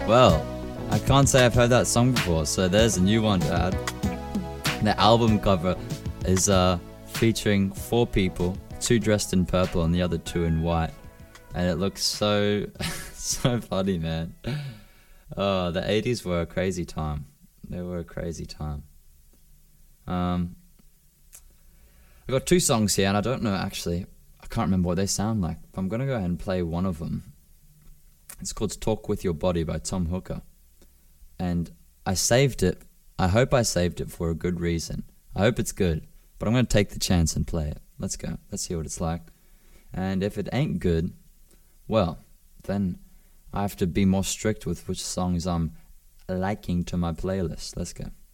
Well, I can't say I've heard that song before, so there's a new one to add. The album cover is featuring 4 people, 2 dressed in purple and the other 2 in white. And it looks so, so funny, man. Oh, the 80s were a crazy time. They were a crazy time. I've got 2 songs here, and I don't know, actually, I can't remember what they sound like, but I'm going to go ahead and play one of them. It's called Talk With Your Body by Tom Hooker. And I saved it. I hope I saved it for a good reason. I hope it's good, but I'm going to take the chance and play it. Let's go. Let's hear what it's like. And if it ain't good, well, then I have to be more strict with which songs I'm liking to my playlist. Let's go.